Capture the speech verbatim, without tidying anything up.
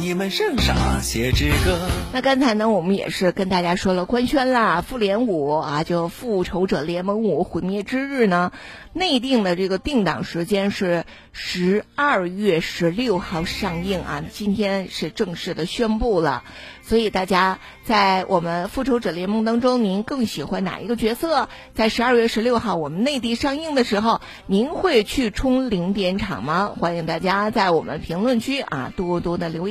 你们圣上写支歌。 那刚才呢，我们也是跟大家说了官宣啦，复联五啊，就复仇者联盟五毁灭之日呢，内定的这个定档时间是十二月十六号上映啊，今天是正式的宣布了。所以大家在我们复仇者联盟当中，您更喜欢哪一个角色？在十二月十六号我们内地上映的时候，您会去冲零点场吗？欢迎大家在我们评论区啊多多的留言。